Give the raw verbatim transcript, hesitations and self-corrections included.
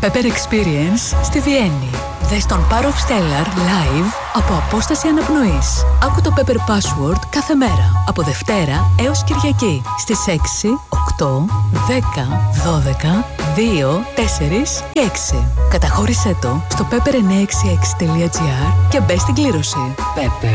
Pepper Experience στη Βιέννη. Δες τον Power of Stellar live από απόσταση αναπνοής. Άκου το Pepper Password κάθε μέρα, από Δευτέρα έως Κυριακή, στις έξι, οκτώ, δέκα, δώδεκα, δύο, τέσσερα και έξι. Καταχώρησέ το στο pepper εννιακόσια εξήντα έξι τελεία τζι άρ και μπες στην κλήρωση. Pepper.